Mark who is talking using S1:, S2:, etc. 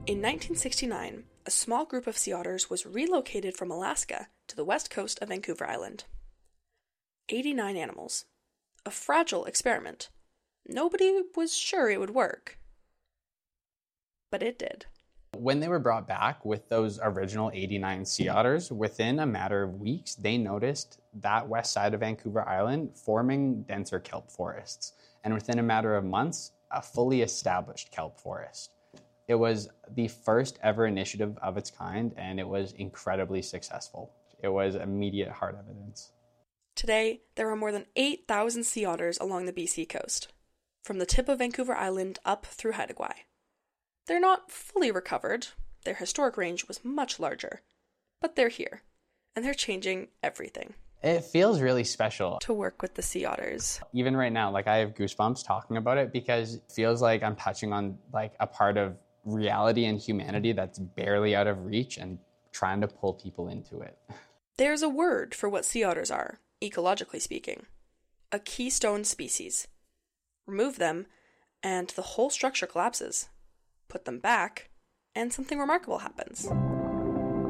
S1: In 1969, a small group of sea otters was relocated from Alaska to the west coast of Vancouver Island. 89 animals. A fragile experiment. Nobody was sure it would work. But it did.
S2: When they were brought back with those original 89 sea otters, within a matter of weeks, they noticed that west side of Vancouver Island forming denser kelp forests. And within a matter of months, a fully established kelp forest. It was the first ever initiative of its kind, and it was incredibly successful. It was immediate hard evidence.
S1: Today, there are more than 8,000 sea otters along the BC coast, from the tip of Vancouver Island up through Haida Gwaii. They're not fully recovered, their historic range was much larger, but they're here, and they're changing everything.
S2: It feels really special
S1: to work with the sea otters.
S2: Even right now, I have goosebumps talking about it because it feels like I'm touching on a part of reality and humanity that's barely out of reach and trying to pull people into it.
S1: There's a word for what sea otters are, ecologically speaking. A keystone species. Remove them, and the whole structure collapses. Put them back, and something remarkable happens.